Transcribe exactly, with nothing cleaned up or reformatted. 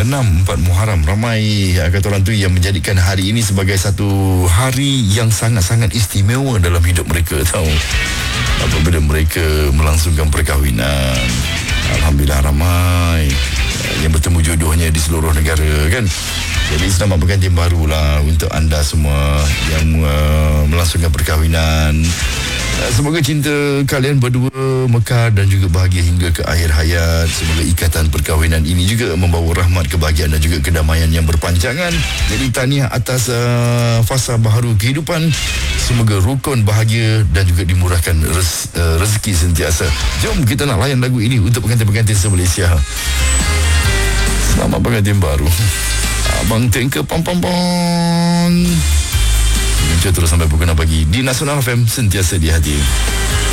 enam empat Muharram. Ramai kata orang tu yang menjadikan hari ini sebagai satu hari yang sangat-sangat istimewa dalam hidup mereka, tahu. Apabila mereka melangsungkan perkahwinan, alhamdulillah ramai yang bertemu jodohnya di seluruh negara, kan. Jadi selamat bergantian barulah untuk anda semua yang uh, melangsungkan perkahwinan. Uh, semoga cinta kalian berdua mekar dan juga bahagia hingga ke akhir hayat. Semoga ikatan perkahwinan ini juga membawa rahmat, kebahagiaan dan juga kedamaian yang berpanjangan. Jadi tahniah atas uh, fasa baharu kehidupan. Semoga rukun, bahagia dan juga dimurahkan rez, uh, rezeki sentiasa. Jom kita nak layan lagu ini untuk pengantin-pengantin se-Malaysia. Selamat pengantin baru. Abang Tengke pam pam pam. Mencari terus sampai pukul enam pagi di Nasional F M, sentiasa di hati.